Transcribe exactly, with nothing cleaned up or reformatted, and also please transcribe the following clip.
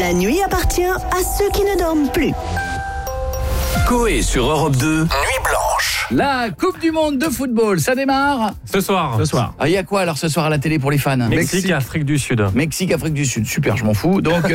La nuit appartient à ceux qui ne dorment plus. Coé sur Europe deux, Nuit Blanche. La Coupe du Monde de football, ça démarre Ce soir. ce soir. Ah, il y a quoi alors ce soir à la télé pour les fans? Mexique, Afrique du Sud. Mexique, Afrique du Sud. Super, je m'en fous. Donc